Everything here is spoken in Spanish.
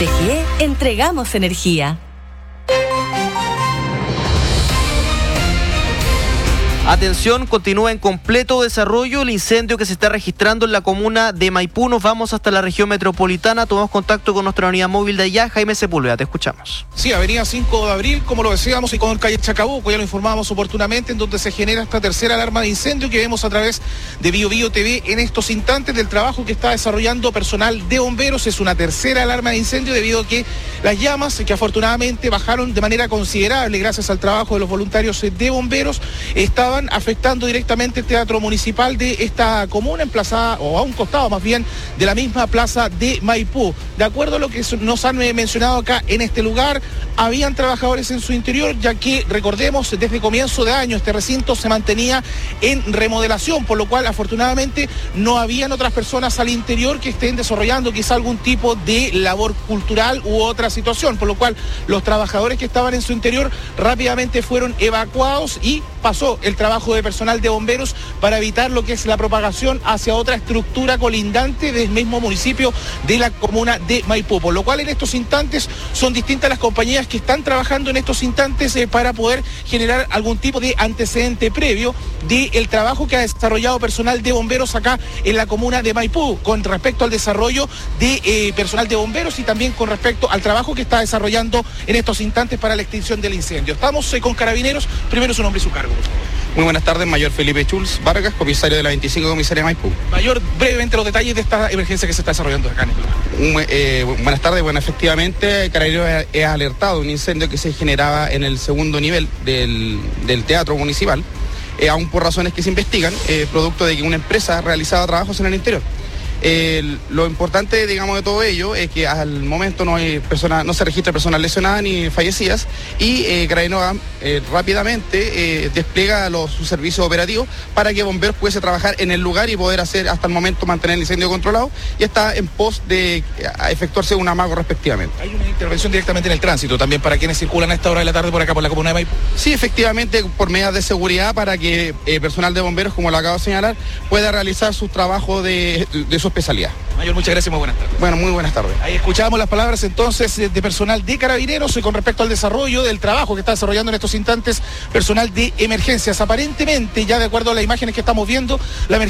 CGE entregamos energía. Atención, continúa en completo desarrollo el incendio que se está registrando en la comuna de Maipú. Nos vamos hasta la región metropolitana. Tomamos contacto con nuestra unidad móvil de allá. Jaime Sepúlveda, te escuchamos. Sí, avenida 5 de abril, como lo decíamos, y con calle Chacabuco, ya lo informábamos oportunamente, en donde se genera esta tercera alarma de incendio que vemos a través de Bio Bio TV en estos instantes del trabajo que está desarrollando personal de bomberos. Es una tercera alarma de incendio debido a que las llamas, que afortunadamente bajaron de manera considerable gracias al trabajo de los voluntarios de bomberos, estaban afectando directamente el teatro municipal de esta comuna, emplazada, o a un costado más bien, de la misma plaza de Maipú. De acuerdo a lo que nos han mencionado acá en este lugar, habían trabajadores en su interior, ya que, recordemos, desde comienzo de año este recinto se mantenía en remodelación, por lo cual afortunadamente no habían otras personas al interior que estén desarrollando quizá algún tipo de labor cultural u otra situación, por lo cual los trabajadores que estaban en su interior rápidamente fueron evacuados y pasó el trabajo de personal de bomberos para evitar lo que es la propagación hacia otra estructura colindante del mismo municipio de la comuna de Maipú, por lo cual en estos instantes son distintas las compañías que están trabajando en estos instantes para poder generar algún tipo de antecedente previo del trabajo que ha desarrollado personal de bomberos acá en la comuna de Maipú con respecto al desarrollo de personal de bomberos y también con respecto al trabajo que está desarrollando en estos instantes para la extinción del incendio. Estamos con Carabineros. Primero su nombre y su cargo, por favor. Muy buenas tardes, Mayor Felipe Schulz Vargas, comisario de la 25 Comisaría Maipú. Mayor, brevemente los detalles de esta emergencia que se está desarrollando acá en el lugar. Buenas tardes, bueno, efectivamente, Carabineros es alertado de un incendio que se generaba en el segundo nivel del teatro municipal, aún por razones que se investigan, producto de que una empresa realizaba trabajos en el interior. Lo importante, digamos, de todo ello es que al momento no se registra personas lesionadas ni fallecidas y Carabineros rápidamente despliega sus servicios operativos para que bomberos pudiese trabajar en el lugar y poder hacer hasta el momento mantener el incendio controlado y está en pos de efectuarse un amago respectivamente. ¿Hay una intervención directamente en el tránsito también para quienes circulan a esta hora de la tarde por acá por la comuna de Maipú? Sí, efectivamente, por medidas de seguridad para que personal de bomberos, como lo acabo de señalar, pueda realizar su trabajo de su especialidad. Mayor, muchas gracias, muy buenas tardes. Bueno, muy buenas tardes. Ahí escuchábamos las palabras entonces de personal de Carabineros con respecto al desarrollo del trabajo que está desarrollando en estos instantes personal de emergencias. Aparentemente, ya de acuerdo a las imágenes que estamos viendo, la emergencia